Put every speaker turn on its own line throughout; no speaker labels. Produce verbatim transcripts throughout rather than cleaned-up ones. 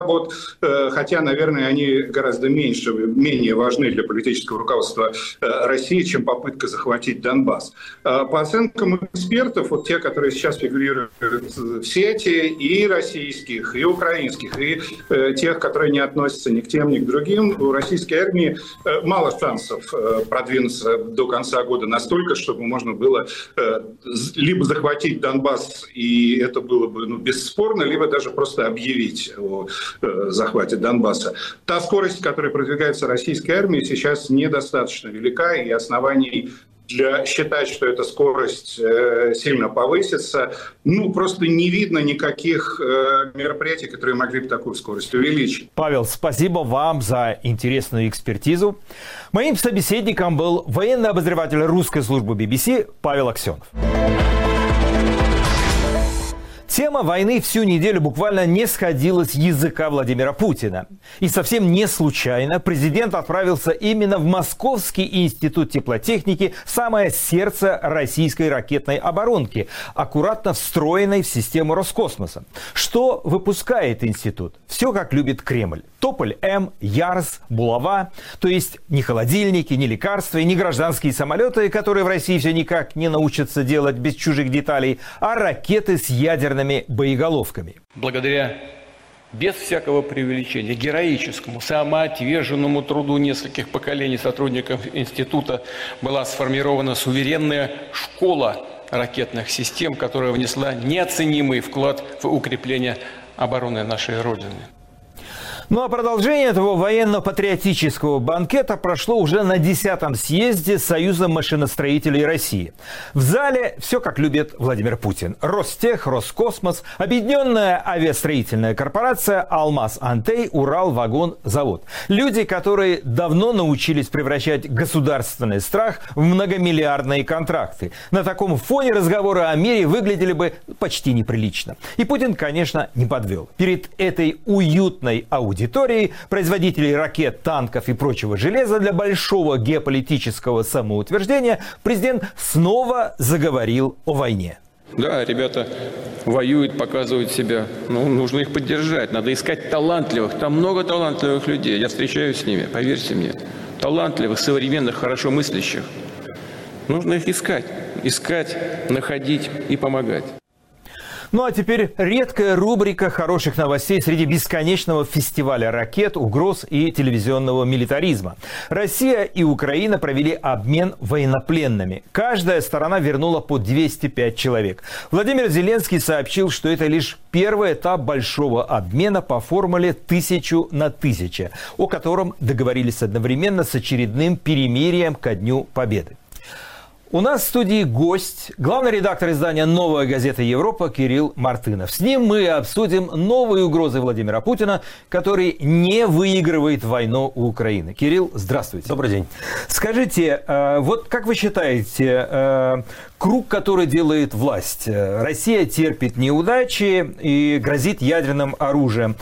вот, хотя, наверное, они гораздо меньше, менее важны для политического руководства России, чем попытка захватить Донбасс. По оценкам экспертов, вот те, которые сейчас фигурируют в сети, и российских, и украинских, и тех, которые не относятся ни к тем, ни к другим, у российской армии мало шансов продвинуться до конца года настолько, чтобы можно было либо захватить Донбасс, и это было бы ну, бесспорно, либо даже просто объявить о захвате Донбасса. Та скорость, которой продвигается российская армия, сейчас недостаточно велика, и оснований для считать, что эта скорость э, сильно повысится, ну, просто не видно никаких э, мероприятий, которые могли бы такую скорость увеличить.
Павел, спасибо вам за интересную экспертизу. Моим собеседником был военный обозреватель русской службы би би си Павел Аксенов. Тема войны всю неделю буквально не сходила с языка Владимира Путина. И совсем не случайно президент отправился именно в Московский институт теплотехники, самое сердце российской ракетной оборонки, аккуратно встроенной в систему Роскосмоса. Что выпускает институт? Все как любит Кремль. Тополь-М, Ярс, Булава. То есть ни холодильники, ни лекарства, ни гражданские самолеты, которые в России все никак не научатся делать без чужих деталей, а ракеты с ядерными боеголовками.
Благодаря, без всякого преувеличения, героическому, самоотверженному труду нескольких поколений сотрудников института была сформирована суверенная школа ракетных систем, которая внесла неоценимый вклад в укрепление обороны нашей Родины.
Ну а продолжение этого военно-патриотического банкета прошло уже на десятом съезде Союза машиностроителей России. В зале все как любит Владимир Путин. Ростех, Роскосмос, Объединенная авиастроительная корпорация, Алмаз-Антей, Урал-Вагон-Завод. Люди, которые давно научились превращать государственный страх в многомиллиардные контракты. На таком фоне разговоры о мире выглядели бы почти неприлично. И Путин, конечно, не подвел. Перед этой уютной аудиторией Аудитории, производителей ракет, танков и прочего железа для большого геополитического самоутверждения, президент снова заговорил о войне.
Да, ребята воюют, показывают себя. Ну, нужно их поддержать. Надо искать талантливых. Там много талантливых людей. Я встречаюсь с ними, поверьте мне. Талантливых, современных, хорошо мыслящих. Нужно их искать. Искать, находить и помогать.
Ну а теперь редкая рубрика хороших новостей среди бесконечного фестиваля ракет, угроз и телевизионного милитаризма. Россия и Украина провели обмен военнопленными. Каждая сторона вернула по двести пять человек. Владимир Зеленский сообщил, что это лишь первый этап большого обмена по формуле тысячу на тысячу, о котором договорились одновременно с очередным перемирием ко Дню Победы. У нас в студии гость, главный редактор издания «Новая газета Европа» Кирилл Мартынов. С ним мы обсудим новые угрозы Владимира Путина, который не выигрывает войну у Украины. Кирилл, здравствуйте.
Добрый день.
Скажите, вот как вы считаете, круг, который делает власть? Россия терпит неудачи и грозит ядерным оружием.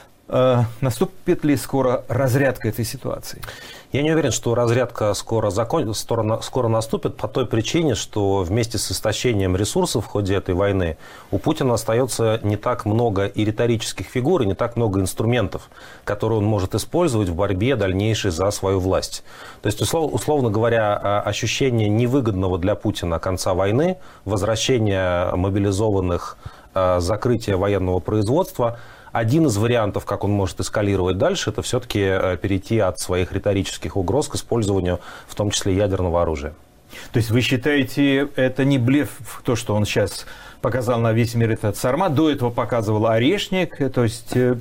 Наступит ли скоро разрядка этой ситуации?
Я не уверен, что разрядка скоро, закон... скоро наступит по той причине, что вместе с истощением ресурсов в ходе этой войны у Путина остается не так много и риторических фигур, и не так много инструментов, которые он может использовать в борьбе дальнейшей за свою власть. То есть, условно говоря, ощущение невыгодного для Путина конца войны, возвращения мобилизованных, закрытия военного производства – один из вариантов, как он может эскалировать дальше, это все-таки перейти от своих риторических угроз к использованию, в том числе ядерного оружия.
То есть вы считаете, это не блеф, то, что он сейчас показал на весь мир этот Сармат, до этого показывал Орешник, то есть э,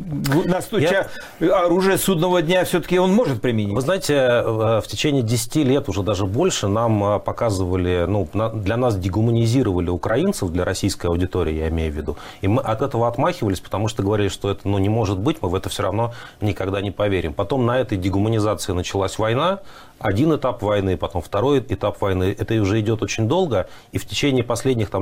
Я... оружие судного дня все-таки он может применить?
Вы знаете, в течение десяти лет, уже даже больше, нам показывали, ну, для нас дегуманизировали украинцев, для российской аудитории, я имею в виду, и мы от этого отмахивались, потому что говорили, что это ну, не может быть, мы в это все равно никогда не поверим. Потом на этой дегуманизации началась война, один этап войны, потом второй этап войны, это уже идет очень долго, и в течение последних там, лет восьми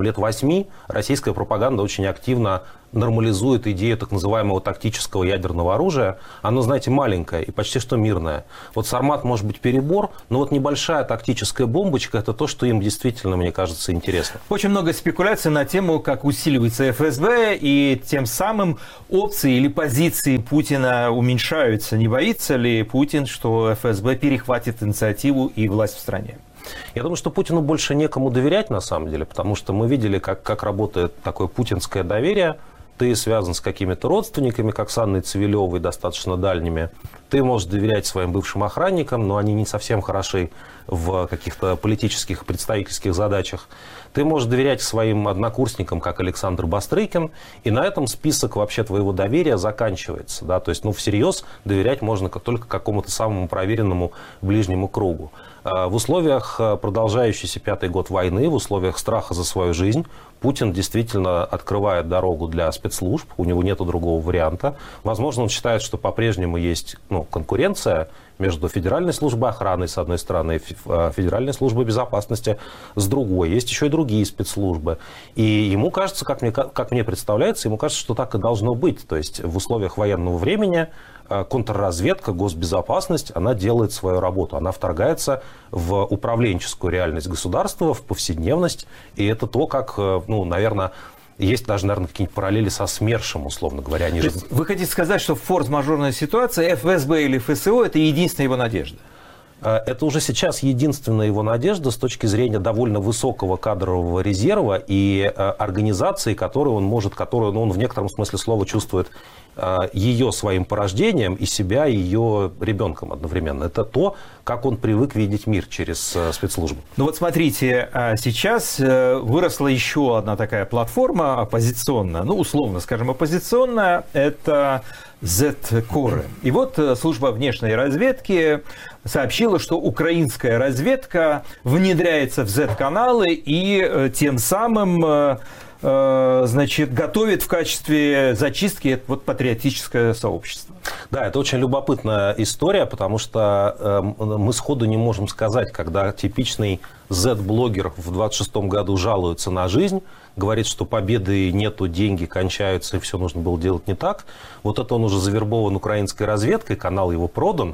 СМИ российская пропаганда очень активно нормализует идею так называемого тактического ядерного оружия. Оно, знаете, маленькое и почти что мирное. Вот «Сармат» может быть перебор, но вот небольшая тактическая бомбочка – это то, что им действительно, мне кажется, интересно.
Очень много спекуляций на тему, как усиливается эф эс бэ, и тем самым опции или позиции Путина уменьшаются. Не боится ли Путин, что эф эс бэ перехватит инициативу и власть в стране?
Я думаю, что Путину больше некому доверять, на самом деле, потому что мы видели, как, как работает такое путинское доверие. Ты связан с какими-то родственниками, как с Анной Цивилевой, достаточно дальними. Ты можешь доверять своим бывшим охранникам, но они не совсем хороши в каких-то политических, представительских задачах. Ты можешь доверять своим однокурсникам, как Александр Бастрыкин, и на этом список вообще твоего доверия заканчивается. Да? То есть, ну, всерьез доверять можно только какому-то самому проверенному ближнему кругу. В условиях продолжающейся пятый год войны, в условиях страха за свою жизнь, Путин действительно открывает дорогу для спецслужб, у него нет другого варианта. Возможно, он считает, что по-прежнему есть ну, конкуренция между Федеральной службой охраны, с одной стороны, и Федеральной службой безопасности, с другой. Есть еще и другие спецслужбы. И ему кажется, как мне, как мне представляется, ему кажется, что так и должно быть. То есть в условиях военного времени контрразведка, госбезопасность, она делает свою работу. Она вторгается в управленческую реальность государства, в повседневность. И это то, как, ну, наверное, есть даже, наверное, какие-нибудь параллели со СМЕРШем, условно говоря. Они же...
Вы хотите сказать, что в форс-мажорной ситуации эф эс бэ или эф эс о – это единственная его надежда?
Это уже сейчас единственная его надежда с точки зрения довольно высокого кадрового резерва и организации, которую он может, которую ну, он в некотором смысле слова чувствует ее своим порождением и себя ее ребенком одновременно. Это то, как он привык видеть мир через спецслужбы.
Ну вот смотрите, сейчас выросла еще одна такая платформа оппозиционная, ну условно скажем оппозиционная, это зет-коры. И вот служба внешней разведки сообщила, что украинская разведка внедряется в зет-каналы и тем самым значит, готовит в качестве зачистки вот патриотическое сообщество.
Да, это очень любопытная история, потому что э, мы сходу не можем сказать, когда типичный зет-блогер в двадцать шестом году жалуется на жизнь, говорит, что победы нету, деньги кончаются, и все нужно было делать не так. Вот это он уже завербован украинской разведкой, канал его продан.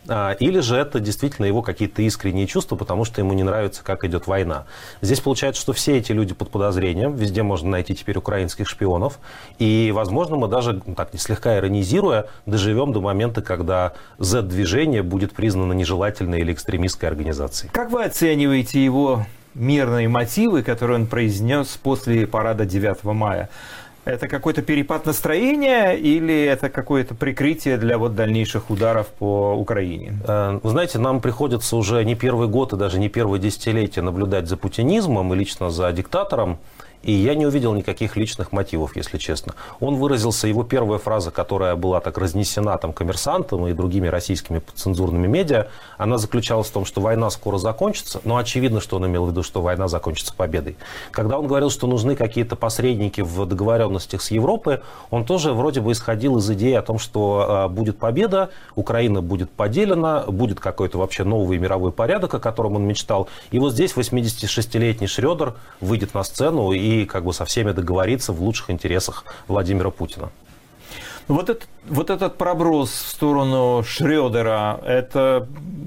Или же это действительно его какие-то искренние чувства, потому что ему не нравится, как идет война. Здесь получается, что все эти люди под подозрением, везде можно найти теперь украинских шпионов, и, возможно, мы даже, так слегка иронизируя, доживем до момента, когда зет-движение будет признано нежелательной или экстремистской организацией.
Как вы оцениваете его мирные мотивы, которые он произнес после парада девятого мая? Это какой-то перепад настроения или это какое-то прикрытие для вот дальнейших ударов по Украине?
Вы знаете, нам приходится уже не первый год и даже не первое десятилетие наблюдать за путинизмом и лично за диктатором. И я не увидел никаких личных мотивов, если честно. Он выразился, его первая фраза, которая была так разнесена там «Коммерсантом» и другими российскими цензурными медиа, она заключалась в том, что война скоро закончится, но очевидно, что он имел в виду, что война закончится победой. Когда он говорил, что нужны какие-то посредники в договоренностях с Европой, он тоже вроде бы исходил из идеи о том, что будет победа, Украина будет поделена, будет какой-то вообще новый мировой порядок, о котором он мечтал. И вот здесь восьмидесятишестилетний Шрёдер выйдет на сцену и и как бы со всеми договориться в лучших интересах Владимира Путина.
Вот, это, вот этот проброс в сторону Шрёдера, это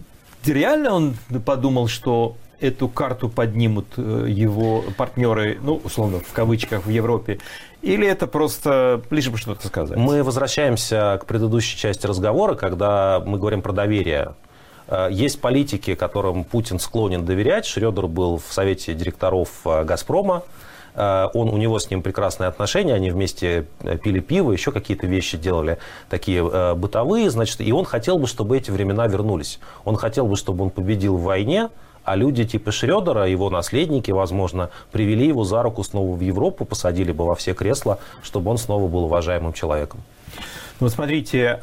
реально он подумал, что эту карту поднимут его партнеры, ну, условно, в кавычках, в Европе, или это просто лишь бы что-то сказать?
Мы возвращаемся к предыдущей части разговора, когда мы говорим про доверие. Есть политики, которым Путин склонен доверять. Шрёдер был в совете директоров «Газпрома». Он, у него с ним прекрасные отношения, они вместе пили пиво, еще какие-то вещи делали, такие э, бытовые, значит, и он хотел бы, чтобы эти времена вернулись. Он хотел бы, чтобы он победил в войне, а люди типа Шрёдера, его наследники, возможно, привели его за руку снова в Европу, посадили бы во все кресла, чтобы он снова был уважаемым человеком.
Ну, смотрите,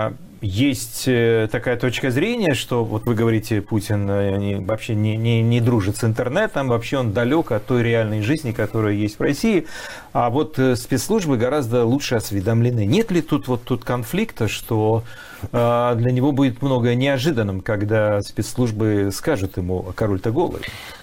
есть такая точка зрения, что, вот вы говорите, Путин не, вообще не, не, не дружит с интернетом, вообще он далек от той реальной жизни, которая есть в России, а вот спецслужбы гораздо лучше осведомлены. Нет ли тут вот тут конфликта, что для него будет многое неожиданным, когда спецслужбы скажут ему: король-то голый?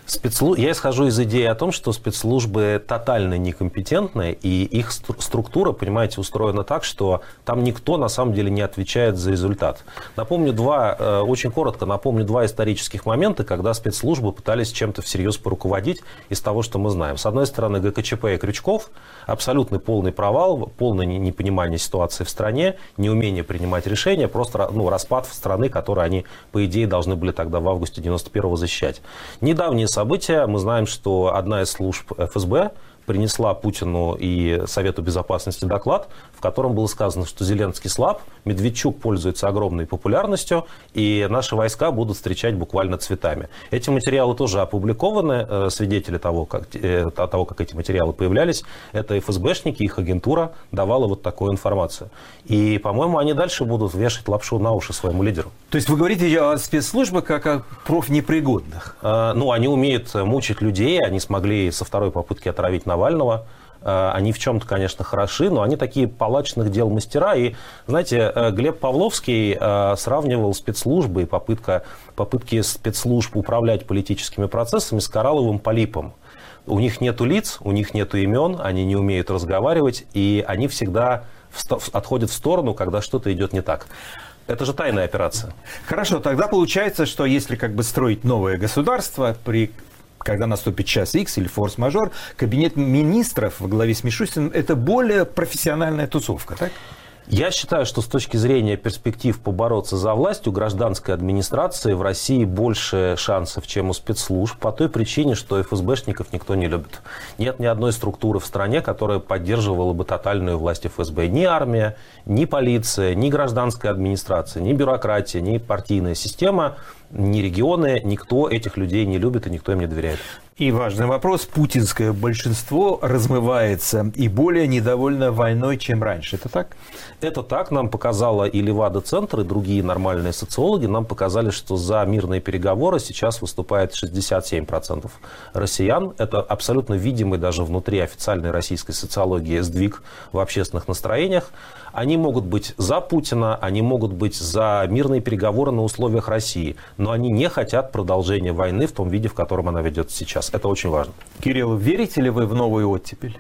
Спецслу... Я исхожу из идеи о том, что спецслужбы тотально некомпетентны, и их структура, понимаете, устроена так, что там никто на самом деле не отвечает за результат. Напомню два, очень коротко напомню два исторических момента, когда спецслужбы пытались чем-то всерьез поруководить из того, что мы знаем. С одной стороны, ГКЧП и Крючков, абсолютный полный провал, полное непонимание ситуации в стране, неумение принимать решения, просто ну, распад страны, который они, по идее, должны были тогда в августе девяносто первого защищать. Недавние события. Мы знаем, что одна из служб эф эс бэ принесла Путину и Совету Безопасности доклад, в котором было сказано, что Зеленский слаб, Медведчук пользуется огромной популярностью, и наши войска будут встречать буквально цветами. Эти материалы тоже опубликованы. Свидетели того, как, того, как эти материалы появлялись, это эф эс бэшники, их агентура давала вот такую информацию. И, по-моему, они дальше будут вешать лапшу на уши своему лидеру.
То есть вы говорите о спецслужбах как о профнепригодных?
Ну, они умеют мучить людей, они смогли со второй попытки отравить Навального. Они в чем-то, конечно, хороши, но они такие палачных дел мастера. И, знаете, Глеб Павловский сравнивал спецслужбы и попытка, попытки спецслужб управлять политическими процессами с коралловым полипом. У них нету лиц, у них нету имен, они не умеют разговаривать, и они всегда отходят в сторону, когда что-то идет не так. Это же тайная операция.
Хорошо, тогда получается, что если как бы строить новое государство, при... когда наступит час Икс или форс-мажор, кабинет министров во главе с Мишустиным – это более профессиональная тусовка, так?
Я считаю, что с точки зрения перспектив побороться за власть у гражданской администрации в России больше шансов, чем у спецслужб, по той причине, что эф эс бэшников никто не любит. Нет ни одной структуры в стране, которая поддерживала бы тотальную власть эф эс бэ. Ни армия, ни полиция, ни гражданская администрация, ни бюрократия, ни партийная система, ни регионы, никто этих людей не любит и никто им не доверяет.
И важный вопрос. Путинское большинство размывается и более недовольно войной, чем раньше. Это так?
Это так. Нам показала и Левада-центр, и другие нормальные социологи. Нам показали, что за мирные переговоры сейчас выступает шестьдесят семь процентов россиян. Это абсолютно видимый даже внутри официальной российской социологии сдвиг в общественных настроениях. Они могут быть за Путина, они могут быть за мирные переговоры на условиях России, но они не хотят продолжения войны в том виде, в котором она ведется сейчас. Это очень важно.
Кирилл, верите ли вы в новую оттепель?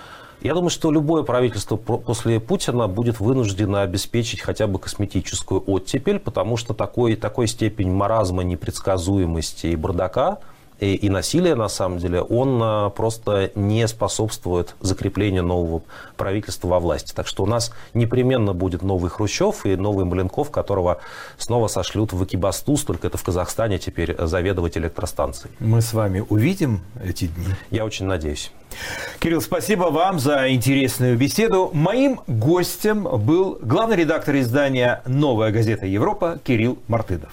Я думаю, что любое правительство после Путина будет вынуждено обеспечить хотя бы косметическую оттепель, потому что такой, такой степень маразма, непредсказуемости и бардака, и, и насилия, на самом деле, он просто не способствует закреплению нового правительства во власти. Так что у нас непременно будет новый Хрущев и новый Маленков, которого снова сошлют в Экибастуз, только это в Казахстане теперь заведовать электростанцией.
Мы с вами увидим эти дни.
Я очень надеюсь.
Кирилл, спасибо вам за интересную беседу. Моим гостем был главный редактор издания «Новая газета Европа» Кирилл Мартынов.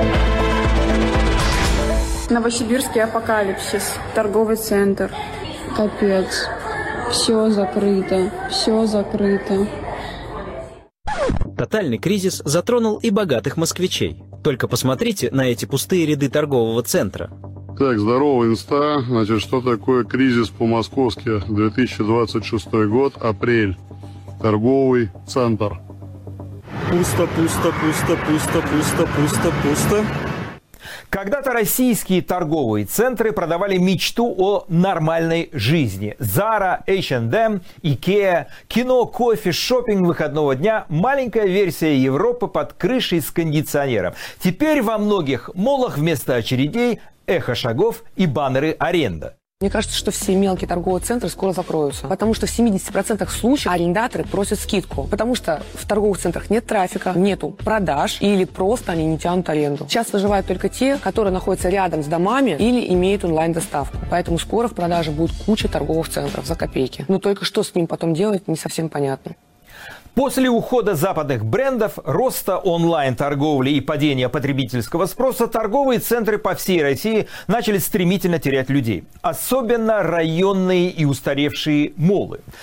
Новосибирский апокалипсис, торговый центр. Капец. Все закрыто, все закрыто.
Тотальный кризис затронул и богатых москвичей. Только посмотрите на эти пустые ряды торгового центра.
Так, здорово, инста. Значит, что такое кризис по-московски? две тысячи двадцать шестой год, апрель. Торговый центр.
Пусто, пусто, пусто, пусто, пусто, пусто, пусто.
Когда-то российские торговые центры продавали мечту о нормальной жизни. Zara, эйч энд эм, Ikea, кино, кофе, шопинг выходного дня, маленькая версия Европы под крышей с кондиционером. Теперь во многих молах вместо очередей эхо шагов и баннеры аренда.
Мне кажется, что все мелкие торговые центры скоро закроются, потому что в семидесяти процентах случаев арендаторы просят скидку, потому что в торговых центрах нет трафика, нету продаж или просто они не тянут аренду. Сейчас выживают только те, которые находятся рядом с домами или имеют онлайн-доставку. Поэтому скоро в продаже будет куча торговых центров за копейки. Но только что с ним потом делать, не совсем понятно.
После ухода западных брендов, роста онлайн-торговли и падения потребительского спроса торговые центры по всей России начали стремительно терять людей. Особенно районные и устаревшие молы.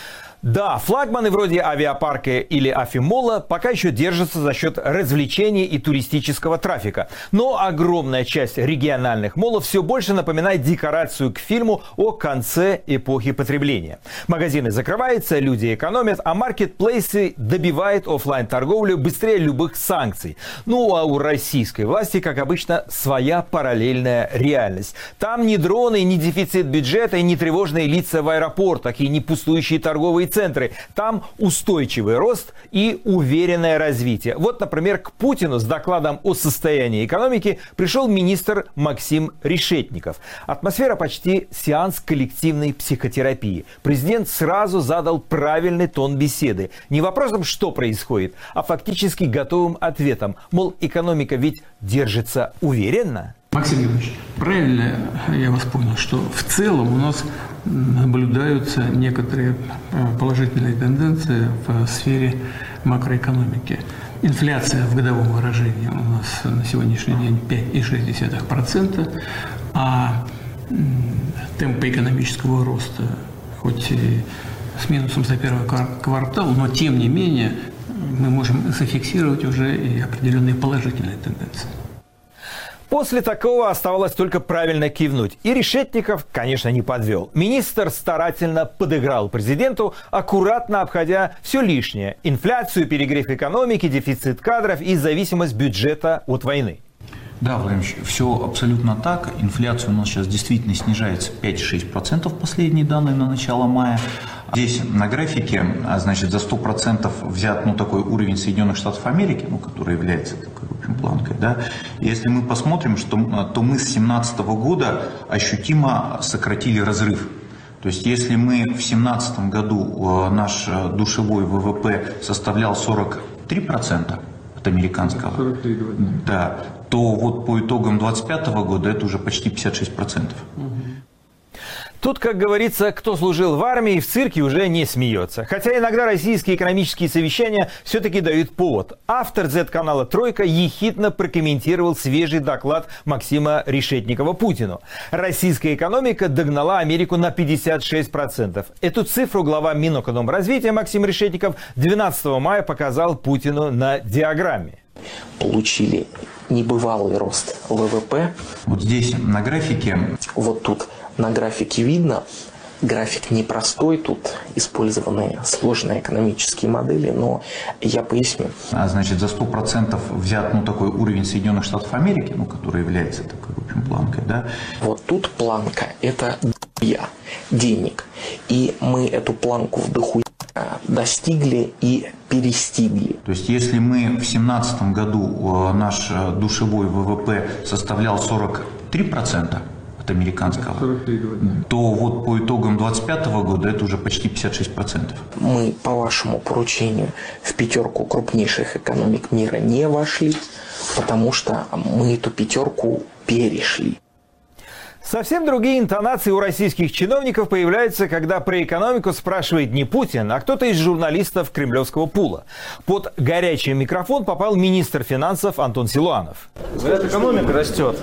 Да, флагманы вроде авиапарка или Афимолла пока еще держатся за счет развлечений и туристического трафика. Но огромная часть региональных моллов все больше напоминает декорацию к фильму о конце эпохи потребления. Магазины закрываются, люди экономят, а маркетплейсы добивают офлайн-торговлю быстрее любых санкций. Ну а у российской власти, как обычно, своя параллельная реальность. Там ни дроны, ни дефицит бюджета, и ни тревожные лица в аэропортах, и не пустующие торговые центры. Там устойчивый рост и уверенное развитие. Вот, например, к Путину с докладом о состоянии экономики пришел министр Максим Решетников. Атмосфера почти сеанс коллективной психотерапии. Президент сразу задал правильный тон беседы. Не вопросом, что происходит, а фактически готовым ответом. Мол, экономика ведь держится уверенно.
Максим Юрьевич, правильно я вас понял, что в целом у нас наблюдаются некоторые положительные тенденции в сфере макроэкономики. Инфляция в годовом выражении у нас на сегодняшний день пять целых шесть десятых процента, а темпы экономического роста, хоть и с минусом за первый квартал, но тем не менее мы можем зафиксировать уже и определенные положительные тенденции.
После такого оставалось только правильно кивнуть. И Решетников, конечно, не подвел. Министр старательно подыграл президенту, аккуратно обходя все лишнее. Инфляцию, перегрев экономики, дефицит кадров и зависимость бюджета от войны.
Да, Владимир Ильич, все абсолютно так. Инфляция у нас сейчас действительно снижается пять-шесть процентов, последние данные на начало мая. Здесь на графике, значит, за сто процентов взят, ну, такой уровень Соединенных Штатов Америки, ну, который является такой, в общем, планкой, да. Если мы посмотрим, что, то мы с две тысячи семнадцатого года ощутимо сократили разрыв. То есть, если мы в две тысячи семнадцатом году наш душевой ВВП составлял сорок три процента от американского, сорок три, да, то вот по итогам две тысячи двадцать пятого года это уже почти пятьдесят шесть процентов.
Тут, как говорится, кто служил в армии, в цирке уже не смеется. Хотя иногда российские экономические совещания все-таки дают повод. Автор зет-канала «Тройка» ехидно прокомментировал свежий доклад Максима Решетникова Путину. Российская экономика догнала Америку на пятьдесят шесть процентов. Эту цифру глава Минэкономразвития Максим Решетников двенадцатого мая показал Путину на диаграмме.
Получили небывалый рост ВВП.
Вот здесь на графике.
Вот тут на графике видно, график непростой, тут использованы сложные экономические модели, но я поясню.
А значит, за сто процентов взят, ну, такой уровень Соединенных Штатов Америки, ну, который является такой, в общем, планкой, да.
Вот тут планка – это дохуя денег. И мы эту планку в дохуя достигли и перестигли.
То есть, если мы в две тысячи семнадцатом году наш душевой ВВП составлял сорок три процента, от американского, сорок три, то вот по итогам две тысячи двадцать пятого года это уже почти пятьдесят шесть процентов.
Мы по вашему поручению в пятерку крупнейших экономик мира не вошли, потому что мы эту пятерку перешли.
Совсем другие интонации у российских чиновников появляются, когда про экономику спрашивает не Путин, а кто-то из журналистов кремлевского пула. Под горячий микрофон попал министр финансов Антон Силуанов.
Говорят, экономика растет.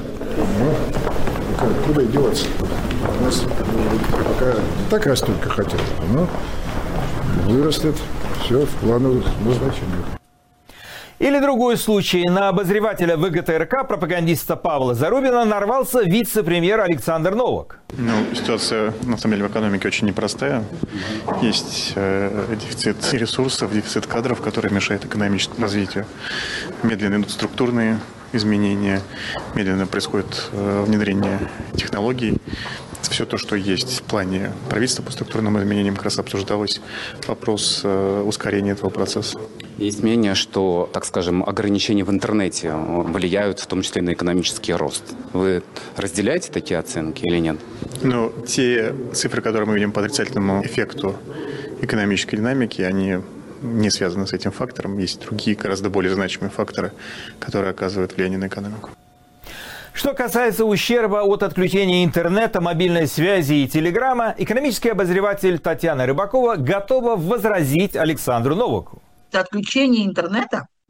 Ну, куда и деваться? У нас пока так растет, как хотят. Но вырастет все в плановых назначениях.
Или другой случай. На обозревателя ВГТРК, пропагандиста Павла Зарубина, нарвался вице-премьер Александр Новак.
Ну, ситуация на самом деле в экономике очень непростая. Есть э, дефицит ресурсов, дефицит кадров, который мешает экономическому развитию. Медленно идут структурные изменения, медленно происходит э, внедрение технологий. Все то, что есть в плане правительства по структурным изменениям, как раз обсуждалось вопрос э, ускорения этого процесса.
Есть мнение, что, так скажем, ограничения в интернете влияют в том числе на экономический рост. Вы разделяете такие оценки или нет?
Ну, те цифры, которые мы видим по отрицательному эффекту экономической динамики, они не связаны с этим фактором. Есть другие, гораздо более значимые факторы, которые оказывают влияние на экономику.
Что касается ущерба от отключения интернета, мобильной связи и телеграмма, экономический обозреватель Татьяна Рыбакова готова возразить Александру Новаку.
Отключение интернета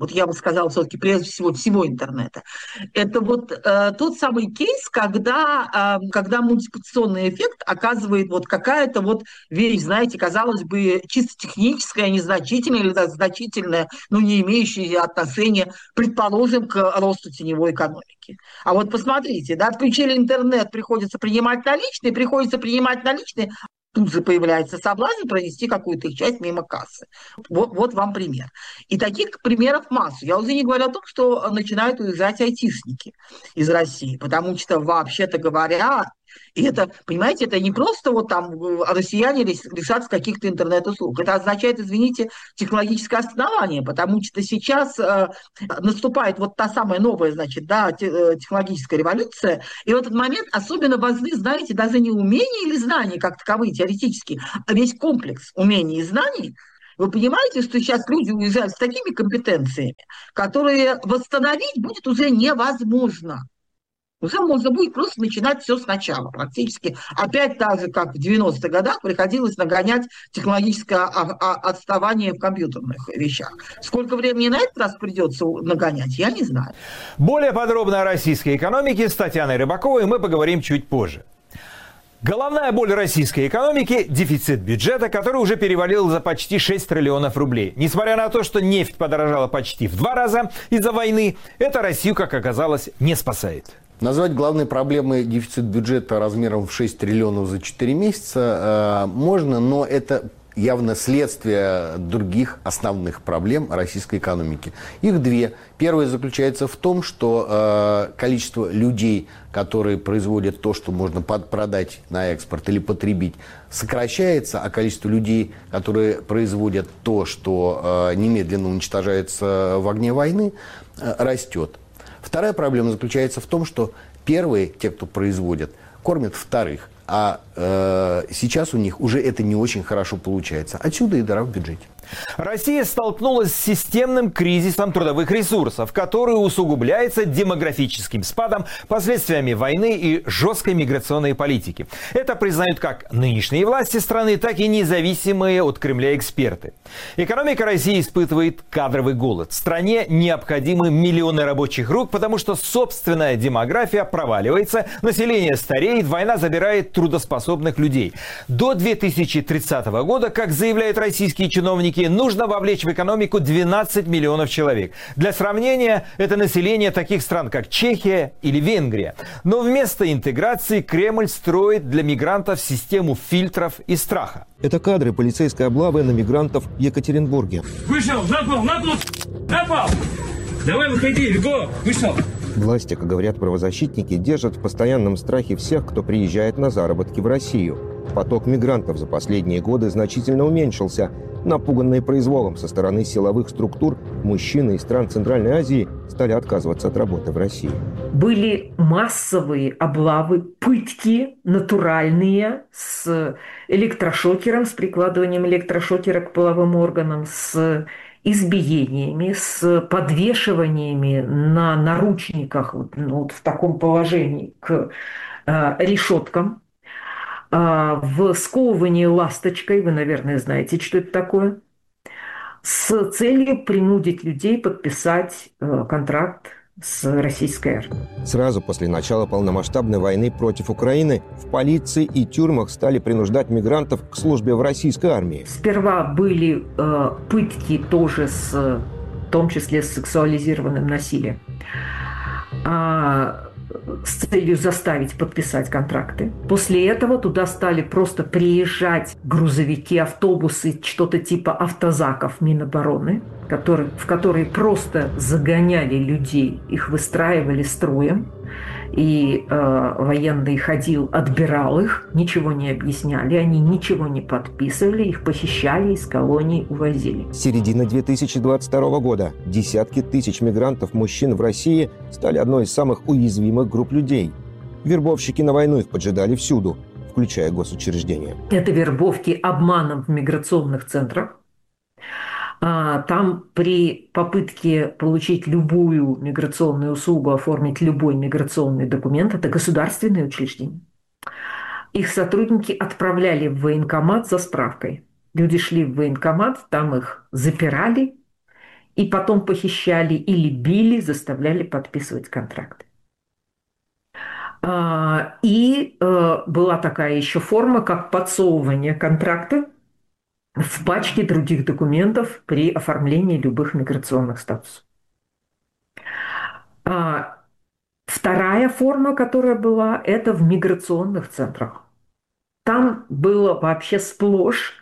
вот я бы сказала все-таки прежде всего всего интернета, это вот э, тот самый кейс, когда, э, когда мультипликационный эффект оказывает вот какая-то вот вещь, знаете, казалось бы, чисто техническая, незначительная или даже значительная, но не имеющая отношения, предположим, к росту теневой экономики. А вот посмотрите, да, отключили интернет, приходится принимать наличные, приходится принимать наличные, тут же появляется соблазн пронести какую-то их часть мимо кассы. Вот, вот вам пример. И таких примеров массу. Я уже не говорю о том, что начинают уезжать айтишники из России, потому что, вообще-то говоря, и это, понимаете, это не просто вот там россияне лишатся каких-то интернет-услуг. Это означает, извините, технологическое остановление, потому что сейчас э, наступает вот та самая новая, значит, да, технологическая революция, и в этот момент особенно важны, знаете, даже не умения или знания как таковые теоретические, а весь комплекс умений и знаний. Вы понимаете, что сейчас люди уезжают с такими компетенциями, которые восстановить будет уже невозможно. Уже можно будет просто начинать все сначала, практически. Опять так же, как в девяностых годах приходилось нагонять технологическое отставание в компьютерных вещах. Сколько времени на этот раз придется нагонять, я не знаю.
Более подробно о российской экономике с Татьяной Рыбаковой мы поговорим чуть позже. Головная боль российской экономики – дефицит бюджета, который уже перевалил за почти шесть триллионов рублей. Несмотря на то, что нефть подорожала почти в два раза из-за войны, это Россию, как оказалось, не спасает.
Назвать главной проблемой дефицит бюджета размером в шесть триллионов за четыре месяца э, можно, но это явно следствие других основных проблем российской экономики. Их две. Первая заключается в том, что э, количество людей, которые производят то, что можно под- продать на экспорт или потребить, сокращается, а количество людей, которые производят то, что э, немедленно уничтожается в огне войны, э, растет. Вторая проблема заключается в том, что первые, те, кто производят, кормят вторых. А э, сейчас у них уже это не очень хорошо получается. Отсюда и дыра в бюджете.
Россия столкнулась с системным кризисом трудовых ресурсов, который усугубляется демографическим спадом, последствиями войны и жесткой миграционной политики. Это признают как нынешние власти страны, так и независимые от Кремля эксперты. Экономика России испытывает кадровый голод. Стране необходимы миллионы рабочих рук, потому что собственная демография проваливается, население стареет, война забирает трудоспособных людей. До две тысячи тридцатого года, как заявляют российские чиновники, нужно вовлечь в экономику двенадцать миллионов человек. Для сравнения, это население таких стран, как Чехия или Венгрия. Но вместо интеграции Кремль строит для мигрантов систему фильтров и страха.
Это кадры полицейской облавы на мигрантов в Екатеринбурге.
Вышел, на пол, на пол, на пол! Давай выходи, легко, вышел!
Власти, как говорят правозащитники, держат в постоянном страхе всех, кто приезжает на заработки в Россию. Поток мигрантов за последние годы значительно уменьшился. Напуганные произволом со стороны силовых структур, мужчины из стран Центральной Азии стали отказываться от работы в России.
Были массовые облавы, пытки натуральные с электрошокером, с прикладыванием электрошокера к половым органам, с избиениями, с подвешиваниями на наручниках ну, вот в таком положении к э, решеткам, э, в сковывании ласточкой, вы, наверное, знаете, что это такое, с целью принудить людей подписать э, контракт с российской армией.
Сразу после начала полномасштабной войны против Украины в полиции и тюрьмах стали принуждать мигрантов к службе в российской армии.
Сперва были э, пытки тоже, с, в том числе с сексуализированным насилием, а, с целью заставить подписать контракты. После этого туда стали просто приезжать грузовики, автобусы, что-то типа автозаков Минобороны, которые, в которые просто загоняли людей, их выстраивали строем, и э, военный ходил, отбирал их, ничего не объясняли, они ничего не подписывали, их похищали, из колоний увозили.
С середины две тысячи двадцать второго года десятки тысяч мигрантов-мужчин в России стали одной из самых уязвимых групп людей. Вербовщики на войну их поджидали всюду, включая госучреждения.
Это вербовки обманом в миграционных центрах. Там при попытке получить любую миграционную услугу, оформить любой миграционный документ, это государственные учреждения, их сотрудники отправляли в военкомат за справкой. Люди шли в военкомат, там их запирали и потом похищали или били, заставляли подписывать контракты. И была такая еще форма, как подсовывание контракта в пачке других документов при оформлении любых миграционных статусов. Вторая форма, которая была, это в миграционных центрах. Там было вообще сплошь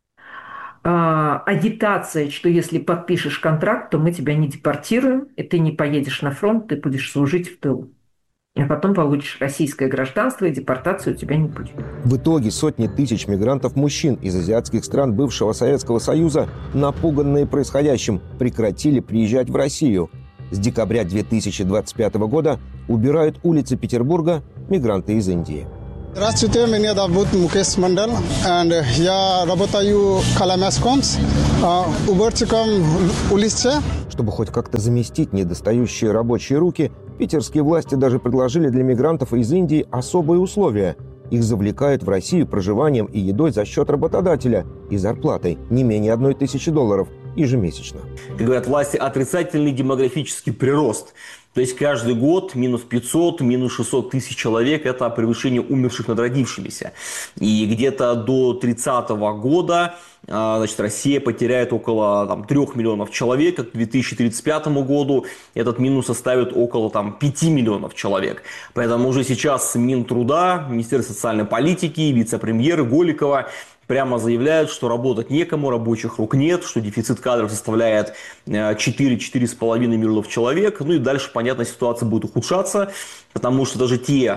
агитация, что если подпишешь контракт, то мы тебя не депортируем, и ты не поедешь на фронт, ты будешь служить в тылу. А потом получишь российское гражданство, и депортации у тебя не будет.
В итоге сотни тысяч мигрантов-мужчин из азиатских стран бывшего Советского Союза, напуганные происходящим, прекратили приезжать в Россию. С декабря две тысячи двадцать пятого года убирают улицы Петербурга мигранты из Индии.
Здравствуйте, меня зовут Мукеш Мандал, и я работаю в Каламяскомс, уборщиком улицы.
Чтобы хоть как-то заместить недостающие рабочие руки, питерские власти даже предложили для мигрантов из Индии особые условия. Их завлекают в Россию проживанием и едой за счет работодателя и зарплатой не менее одной тысячи долларов ежемесячно.
Как говорят власти, отрицательный демографический прирост. То есть каждый год минус пятьсот, минус шестьсот тысяч человек – это превышение умерших над родившимися. И где-то до тридцатого года значит, Россия потеряет около там, трех миллионов человек, а к две тысячи тридцать пятому году этот минус составит около там, пяти миллионов человек. Поэтому уже сейчас Минтруда, Министерство социальной политики, вице-премьер Голикова прямо заявляют, что работать некому, рабочих рук нет, что дефицит кадров составляет четыре-четыре с половиной миллионов человек. Ну и дальше, понятно, ситуация будет ухудшаться, потому что даже те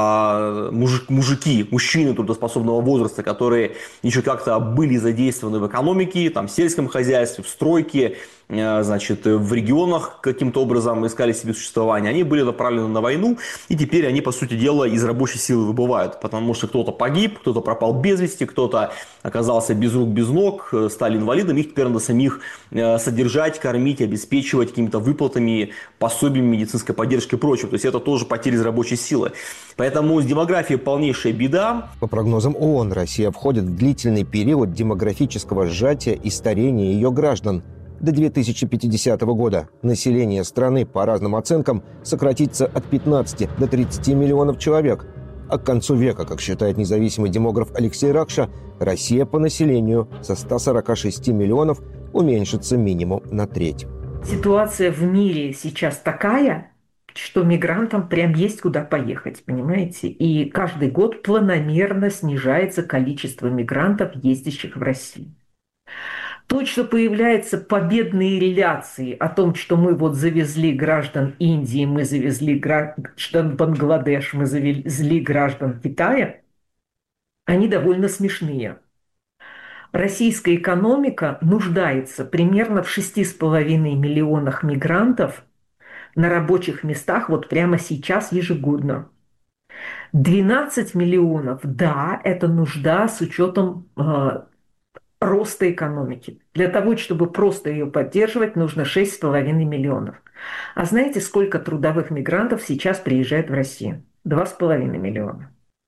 а, мужик, мужики, мужчины трудоспособного возраста, которые еще как-то были задействованы в экономике, там, в сельском хозяйстве, в стройке, значит, в регионах каким-то образом искали себе существование, они были направлены на войну, и теперь они, по сути дела, из рабочей силы выбывают, потому что кто-то погиб, кто-то пропал без вести, кто-то оказался без рук, без ног, стали инвалидами, их теперь надо самих содержать, кормить, обеспечивать какими-то выплатами, пособиями, медицинской поддержкой и прочим. То есть это тоже потери из рабочей силы. Поэтому с демографией полнейшая беда.
По прогнозам ООН, Россия входит в длительный период демографического сжатия и старения ее граждан. До две тысячи пятидесятого года население страны, по разным оценкам, сократится от пятнадцати до тридцати миллионов человек. А к концу века, как считает независимый демограф Алексей Ракша, Россия по населению со ста сорока шести миллионов уменьшится минимум на треть.
Ситуация в мире сейчас такая, что мигрантам прям есть куда поехать, понимаете? И каждый год планомерно снижается количество мигрантов, ездящих в Россию. Точно появляются победные реляции о том, что мы вот завезли граждан Индии, мы завезли граждан Бангладеш, мы завезли граждан Китая. Они довольно смешные. Российская экономика нуждается примерно в шести с половиной миллионах мигрантов на рабочих местах вот прямо сейчас ежегодно. двенадцать миллионов, да, это нужда с учетом э, роста экономики. Для того, чтобы просто ее поддерживать, нужно шесть с половиной миллионов. А знаете, сколько трудовых мигрантов сейчас приезжает в Россию? два с половиной миллиона.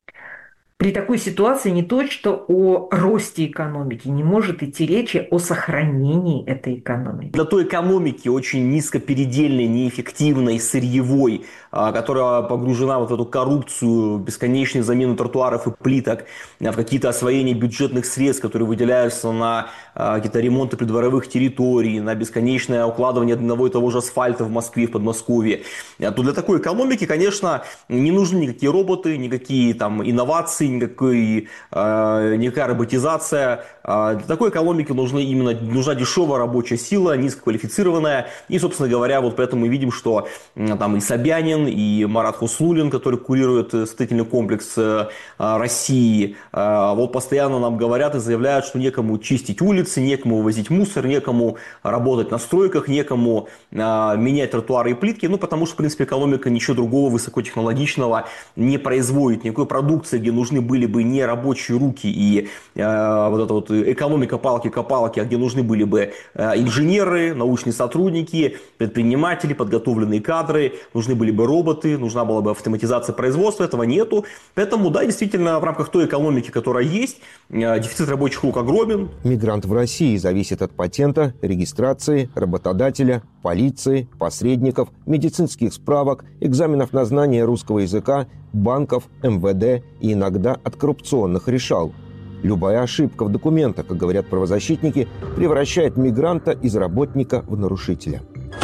При такой ситуации не то, что о росте экономики, не может идти речи о сохранении этой экономики.
Для той экономики очень низкопередельной, неэффективной, сырьевой, которая погружена вот в эту коррупцию, бесконечную замену тротуаров и плиток, в какие-то освоения бюджетных средств, которые выделяются на какие-то ремонты придворовых территорий, на бесконечное укладывание одного и того же асфальта в Москве, в Подмосковье, то для такой экономики, конечно, не нужны никакие роботы, никакие там инновации, никакой, э, никакая роботизация. Для такой экономики нужны именно, нужна дешевая рабочая сила, низкоквалифицированная. И, собственно говоря, вот поэтому мы видим, что э, там и Собянин, и Марат Хуснуллин, который курирует строительный комплекс э, России, э, вот постоянно нам говорят и заявляют, что некому чистить улицы, некому вывозить мусор, некому работать на стройках, некому э, менять тротуары и плитки. Ну, потому что, в принципе, экономика ничего другого высокотехнологичного не производит. Никакой продукции, где нужны нужны были бы не рабочие руки и э, вот эта вот экономика палки-копалки, а где нужны были бы э, инженеры, научные сотрудники, предприниматели, подготовленные кадры, нужны были бы роботы, нужна была бы автоматизация производства, этого нету. Поэтому, да, действительно, в рамках той экономики, которая есть, э, дефицит рабочих рук огромен.
Мигрант в России зависит от патента, регистрации, работодателя, полиции, посредников, медицинских справок, экзаменов на знание русского языка, банков, эм вэ дэ и иногда от коррупционных решал. Любая ошибка в документах, как говорят правозащитники, превращает мигранта из работника в нарушителя.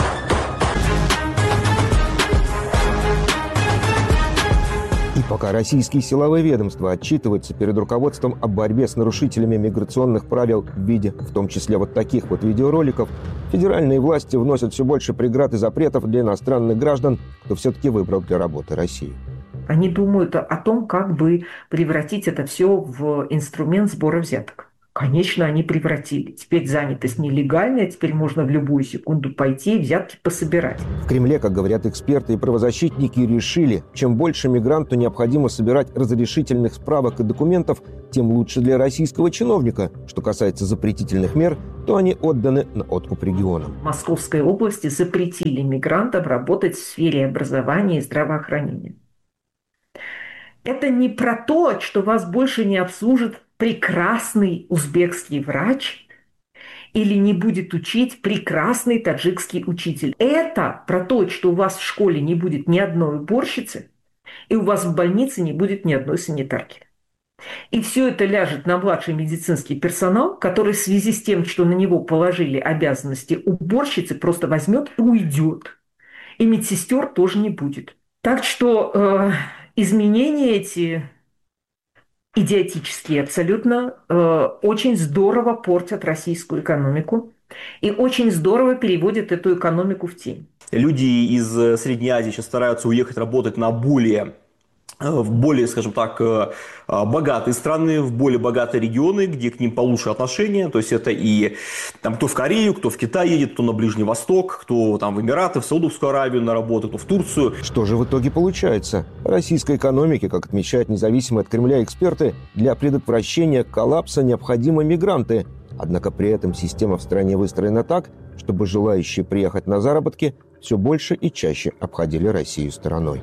И пока российские силовые ведомства отчитываются перед руководством о борьбе с нарушителями миграционных правил в виде, в том числе вот таких вот видеороликов, федеральные власти вносят все больше преград и запретов для иностранных граждан, кто все-таки выбрал для работы Россию.
Они думают о том, как бы превратить это все в инструмент сбора взяток. Конечно, они превратили. Теперь занятость нелегальная, теперь можно в любую секунду пойти и взятки пособирать.
В Кремле, как говорят эксперты и правозащитники, решили, чем больше мигранту необходимо собирать разрешительных справок и документов, тем лучше для российского чиновника. Что касается запретительных мер, то они отданы на откуп регионам.
В Московской области запретили мигрантам работать в сфере образования и здравоохранения. Это не про то, что вас больше не обслужит прекрасный узбекский врач или не будет учить прекрасный таджикский учитель. Это про то, что у вас в школе не будет ни одной уборщицы, и у вас в больнице не будет ни одной санитарки. И все это ляжет на младший медицинский персонал, который в связи с тем, что на него положили обязанности уборщицы, просто возьмет и уйдет. И медсестер тоже не будет. Так что э, изменения эти... идиотические абсолютно, э, очень здорово портят российскую экономику и очень здорово переводят эту экономику в тень.
Люди из Средней Азии сейчас стараются уехать работать на более, в более, скажем так, богатые страны, в более богатые регионы, где к ним получше отношения. То есть это и там, кто в Корею, кто в Китай едет, кто на Ближний Восток, кто там в Эмираты, в Саудовскую Аравию на работу, кто в Турцию.
Что же в итоге получается? Российской экономике, как отмечают независимые от Кремля эксперты, для предотвращения коллапса необходимы мигранты. Однако при этом система в стране выстроена так, чтобы желающие приехать на заработки все больше и чаще обходили Россию стороной.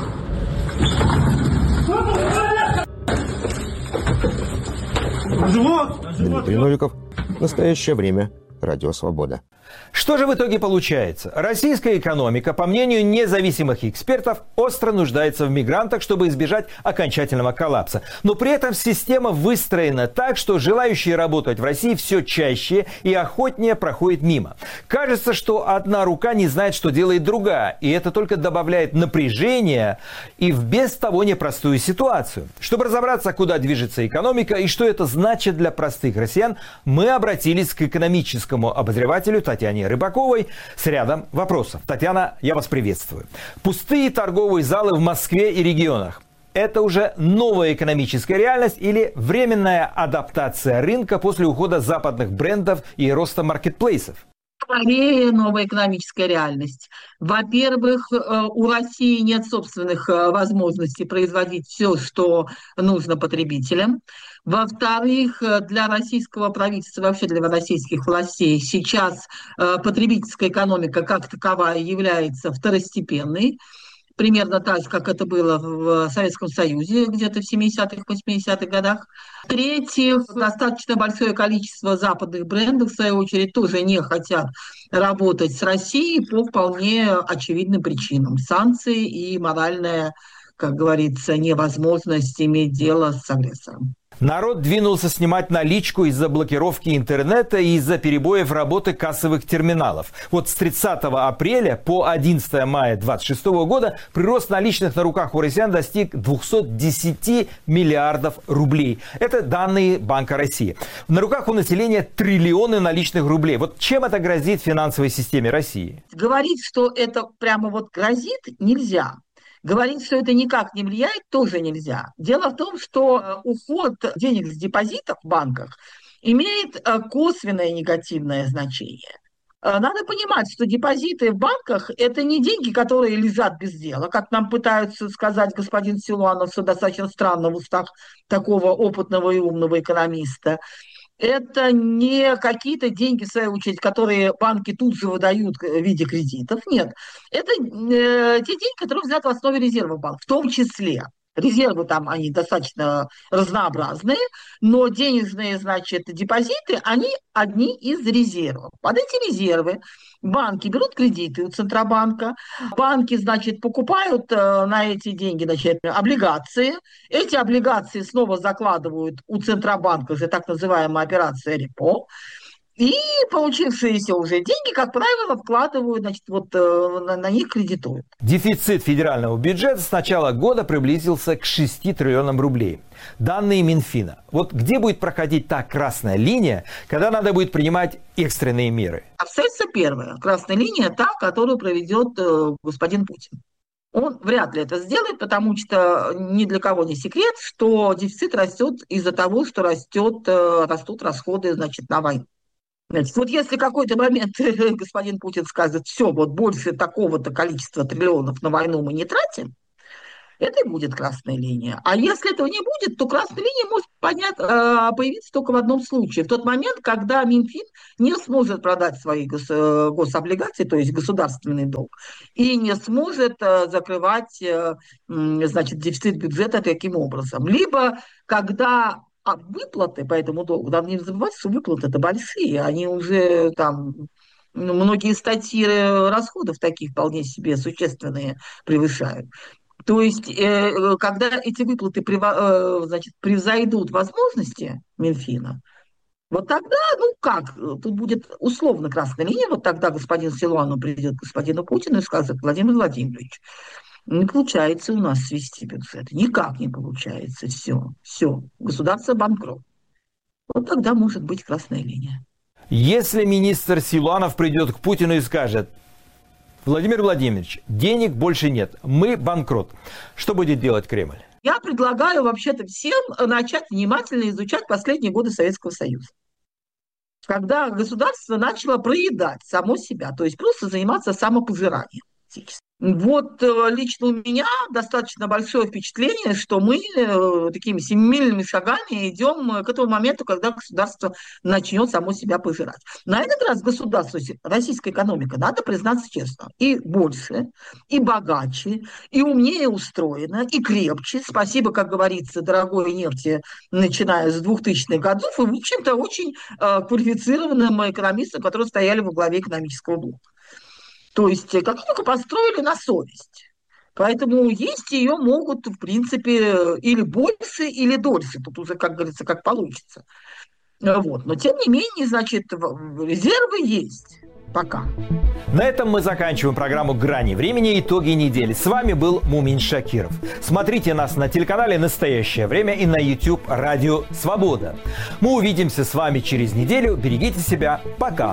Дмитрий Новиков. Настоящее время. Радио «Свобода».
Что же в итоге получается? Российская экономика, по мнению независимых экспертов, остро нуждается в мигрантах, чтобы избежать окончательного коллапса. Но при этом система выстроена так, что желающие работать в России все чаще и охотнее проходят мимо. Кажется, что одна рука не знает, что делает другая. И это только добавляет напряжения и в без того непростую ситуацию. Чтобы разобраться, куда движется экономика и что это значит для простых россиян, мы обратились к экономическому обозревателю Татьяне Рыбаковой с рядом вопросов. Татьяна, я вас приветствую. Пустые торговые залы в Москве и регионах. Это уже новая экономическая реальность или временная адаптация рынка после ухода западных брендов и роста маркетплейсов?
Скорее, новая экономическая реальность. Во-первых, у России нет собственных возможностей производить все, что нужно потребителям. Во-вторых, для российского правительства, вообще для российских властей, сейчас потребительская экономика как таковая является второстепенной. Примерно так же, как это было в Советском Союзе где-то в семидесятых, восьмидесятых годах. В-третьих, достаточно большое количество западных брендов, в свою очередь, тоже не хотят работать с Россией по вполне очевидным причинам. Санкции и моральная, как говорится, невозможность иметь дело с агрессором.
Народ двинулся снимать наличку из-за блокировки интернета и из-за перебоев работы кассовых терминалов. Вот с тридцатого апреля по одиннадцатое мая две тысячи двадцать шестого года прирост наличных на руках у россиян достиг двухсот десяти миллиардов рублей. Это данные Банка России. На руках у населения триллионы наличных рублей. Вот чем это грозит финансовой системе России?
Говорить, что это прямо вот грозит, нельзя. Говорить, что это никак не влияет, тоже нельзя. Дело в том, что уход денег с депозитов в банках имеет косвенное негативное значение. Надо понимать, что депозиты в банках – это не деньги, которые лежат без дела, как нам пытаются сказать господин Силуанов, что достаточно странно в устах такого опытного и умного экономиста. Это не какие-то деньги, в свою очередь, которые банки тут же выдают в виде кредитов. Нет, это э, те деньги, которые взяты в основе резервов банка, в том числе. Резервы там, они достаточно разнообразные, но денежные, значит, депозиты, они одни из резервов. Под эти резервы банки берут кредиты у Центробанка, банки, значит, покупают э, на эти деньги, значит, облигации. Эти облигации снова закладывают у Центробанка, это так называемая операция репо. И получившиеся уже деньги, как правило, вкладывают, значит, вот э, на, на них кредитуют.
Дефицит федерального бюджета с начала года приблизился к шести триллионам рублей. Данные Минфина. Вот где будет проходить та красная линия, когда надо будет принимать экстренные меры?
Обстоятельство первое. Красная линия та, которую проведет э, господин Путин. Он вряд ли это сделает, потому что ни для кого не секрет, что дефицит растет из-за того, что растет, э, растут расходы, значит, на войну. Значит, вот если в какой-то момент господин Путин скажет, все, вот больше такого-то количества триллионов на войну мы не тратим, это и будет красная линия. А если этого не будет, то красная линия может поднять, появиться только в одном случае. В тот момент, когда Минфин не сможет продать свои гос, гособлигации, то есть государственный долг, и не сможет закрывать, значит, дефицит бюджета таким образом. Либо когда... А выплаты по этому долгу, надо не забывать, что выплаты-то большие, они уже там, ну, многие статьи расходов такие вполне себе существенные превышают. То есть, э, когда эти выплаты прево, э, значит, превзойдут возможности Минфина, вот тогда, ну как, тут будет условно красная линия, вот тогда господин Силуанов придет к господину Путину и скажет: Владимир Владимирович, не получается у нас свести бюджет. Никак не получается. Все, все. Государство банкрот. Вот тогда может быть красная линия.
Если министр Силуанов придет к Путину и скажет: Владимир Владимирович, денег больше нет, мы банкрот, что будет делать Кремль?
Я предлагаю вообще-то всем начать внимательно изучать последние годы Советского Союза. Когда государство начало проедать само себя, то есть просто заниматься самопожиранием. Вот лично у меня достаточно большое впечатление, что мы э, такими семимильными шагами идем к этому моменту, когда государство начнет само себя пожирать. На этот раз государство, российская экономика, надо признаться честно, и больше, и богаче, и умнее устроена, и крепче. Спасибо, как говорится, дорогой нефти, начиная с двухтысячных годов, и, в общем-то, очень э, квалифицированным экономистам, которые стояли во главе экономического блока. То есть экономику построили на совесть. Поэтому есть ее могут, в принципе, или больше, или дольше. Тут уже, как говорится, как получится. Вот. Но, тем не менее, значит, резервы есть. Пока.
На этом мы заканчиваем программу «Грани времени. Итоги недели». С вами был Мумин Шакиров. Смотрите нас на телеканале «Настоящее время» и на YouTube «Радио Свобода». Мы увидимся с вами через неделю. Берегите себя. Пока.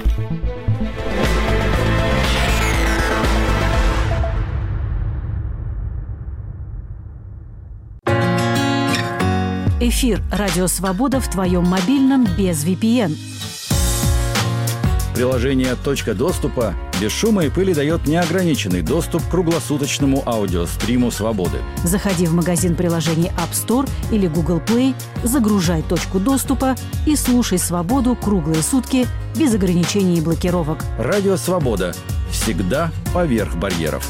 Эфир «Радио Свобода» в твоем мобильном без ви пи эн.
Приложение «Точка доступа» без шума и пыли дает неограниченный доступ к круглосуточному аудиостриму «Свободы».
Заходи в магазин приложений App Store или Google Play, загружай «Точку доступа» и слушай «Свободу» круглые сутки без ограничений и блокировок.
«Радио Свобода» всегда поверх барьеров.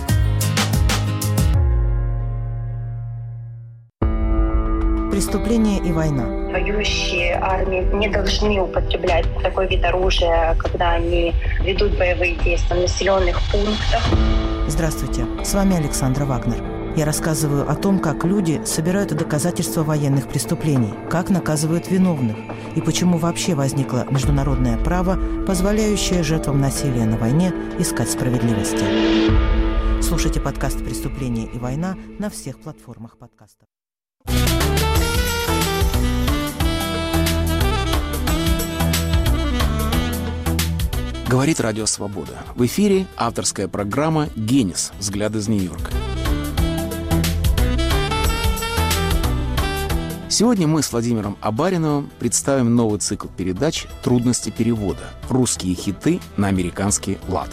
Преступление и война.
Воюющие армии не должны употреблять такой вид оружия, когда они ведут боевые действия в населенных пунктах.
Здравствуйте, с вами Александра Вагнер. Я рассказываю о том, как люди собирают доказательства военных преступлений, как наказывают виновных и почему вообще возникло международное право, позволяющее жертвам насилия на войне искать справедливости. Слушайте подкаст «Преступление и война» на всех платформах подкастов.
Говорит Радио Свобода. В эфире авторская программа «Генис. Взгляд из Нью-Йорка». Сегодня мы с Владимиром Абариновым представим новый цикл передач «Трудности перевода. Русские хиты на американский лад».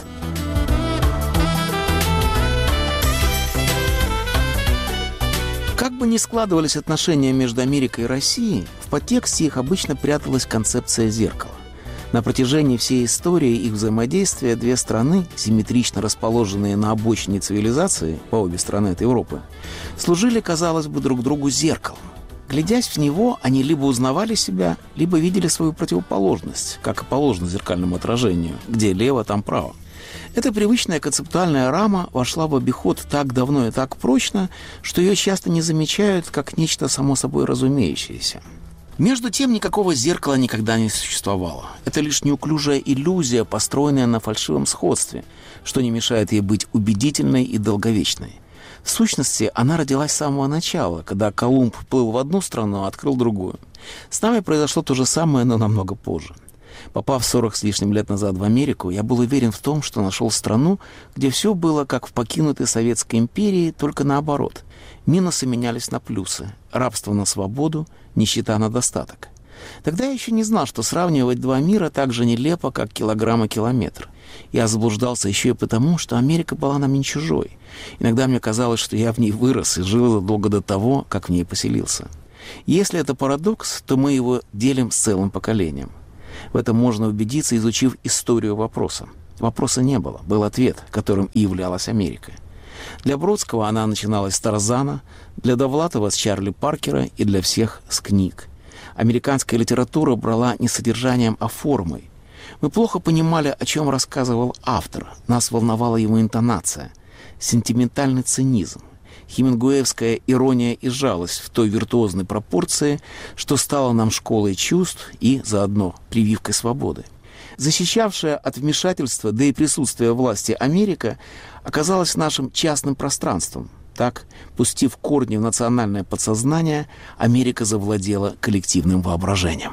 Как бы ни складывались отношения между Америкой и Россией, в подтексте их обычно пряталась концепция зеркала. На протяжении всей истории их взаимодействия две страны, симметрично расположенные на обочине цивилизации, по обе стороны от Европы, служили, казалось бы, друг другу зеркалом. Глядясь в него, они либо узнавали себя, либо видели свою противоположность, как и положено зеркальному отражению, где лево, там право. Эта привычная концептуальная рама вошла в обиход так давно и так прочно, что ее часто не замечают как нечто само собой разумеющееся. Между тем, никакого зеркала никогда не существовало. Это лишь неуклюжая иллюзия, построенная на фальшивом сходстве, что не мешает ей быть убедительной и долговечной. В сущности, она родилась с самого начала, когда Колумб плыл в одну страну, а открыл другую. С нами произошло то же самое, но намного позже. Попав сорок с лишним лет назад в Америку, я был уверен в том, что нашел страну, где все было как в покинутой Советской империи, только наоборот. Минусы менялись на плюсы, рабство на свободу, нищета на достаток. Тогда я еще не знал, что сравнивать два мира так же нелепо, как килограмм и километр. Я заблуждался еще и потому, что Америка была нам не чужой. Иногда мне казалось, что я в ней вырос и жил задолго до того, как в ней поселился. Если это парадокс, то мы его делим с целым поколением. В этом можно убедиться, изучив историю вопроса. Вопроса не было, был ответ, которым и являлась Америка. Для Бродского она начиналась с Тарзана, для Довлатова с Чарли Паркера и для всех с книг. Американская литература брала не содержанием, а формой. Мы плохо понимали, о чем рассказывал автор. Нас волновала его интонация, сентиментальный цинизм, хемингуэевская ирония и жалость в той виртуозной пропорции, что стало нам школой чувств и, заодно, прививкой свободы. Защищавшая от вмешательства, да и присутствия власти Америка оказалась нашим частным пространством. Так, пустив корни в национальное подсознание, Америка завладела коллективным воображением.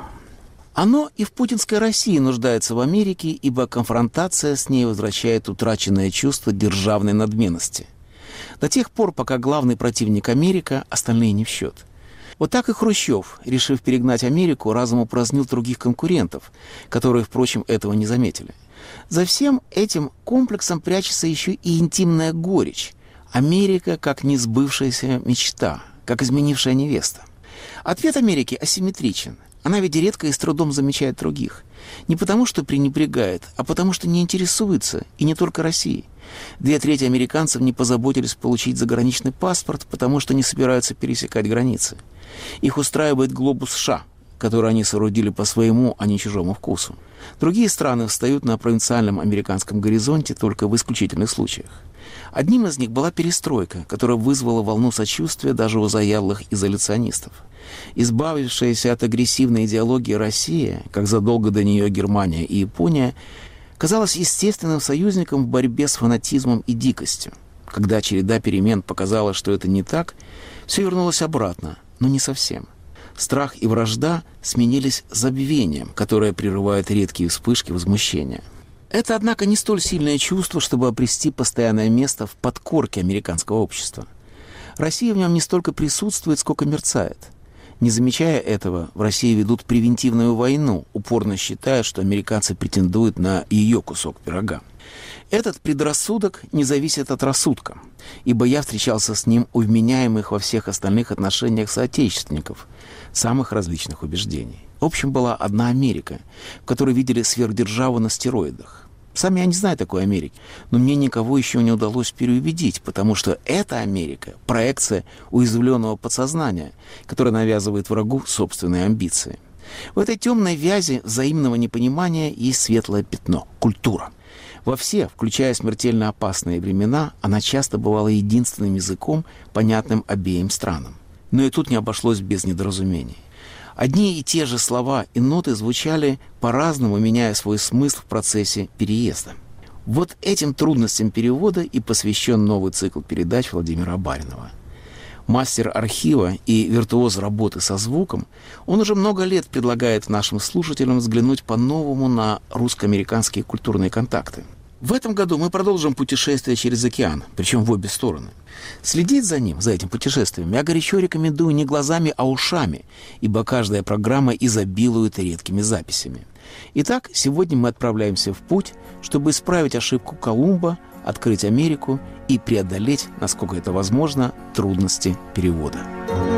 Оно и в путинской России нуждается в Америке, ибо конфронтация с ней возвращает утраченное чувство державной надменности. До тех пор, пока главный противник Америка, остальные не в счет. Вот так и Хрущев, решив перегнать Америку, разом упразднил других конкурентов, которые, впрочем, этого не заметили. За всем этим комплексом прячется еще и интимная горечь. Америка как несбывшаяся мечта, как изменившая невеста. Ответ Америки асимметричен. Она ведь редко и с трудом замечает других. Не потому, что пренебрегает, а потому, что не интересуется, и не только Россией. Две трети американцев не позаботились получить заграничный паспорт, потому что не собираются пересекать границы. Их устраивает глобус США, который они соорудили по своему, а не чужому вкусу. Другие страны встают на провинциальном американском горизонте только в исключительных случаях. Одним из них была перестройка, которая вызвала волну сочувствия даже у заядлых изоляционистов. Избавившаяся от агрессивной идеологии Россия, как задолго до нее Германия и Япония, казалась естественным союзником в борьбе с фанатизмом и дикостью. Когда череда перемен показала, что это не так, все вернулось обратно, но не совсем. Страх и вражда сменились забвением, которое прерывает редкие вспышки возмущения. Это, однако, не столь сильное чувство, чтобы обрести постоянное место в подкорке американского общества. Россия в нем не столько присутствует, сколько мерцает. Не замечая этого, в России ведут превентивную войну, упорно считая, что американцы претендуют на ее кусок пирога. Этот предрассудок не зависит от рассудка, ибо я встречался с ним у вменяемых во всех остальных отношениях соотечественников самых различных убеждений. В общем, была одна Америка, в которой видели сверхдержаву на стероидах. Сам я не знаю такой Америки, но мне никого еще не удалось переубедить, потому что эта Америка – проекция уязвленного подсознания, которая навязывает врагу собственные амбиции. В этой темной вязи взаимного непонимания есть светлое пятно – культура. Во все, включая смертельно опасные времена, она часто бывала единственным языком, понятным обеим странам. Но и тут не обошлось без недоразумений. Одни и те же слова и ноты звучали по-разному, меняя свой смысл в процессе переезда. Вот этим трудностям перевода и посвящен новый цикл передач Владимира Абаринова. Мастер архива и виртуоз работы со звуком, он уже много лет предлагает нашим слушателям взглянуть по-новому на русско-американские культурные контакты. В этом году мы продолжим путешествие через океан, причем в обе стороны. Следить за ним, за этим путешествием, я горячо рекомендую не глазами, а ушами, ибо каждая программа изобилует редкими записями. Итак, сегодня мы отправляемся в путь, чтобы исправить ошибку Колумба, открыть Америку и преодолеть, насколько это возможно, трудности перевода.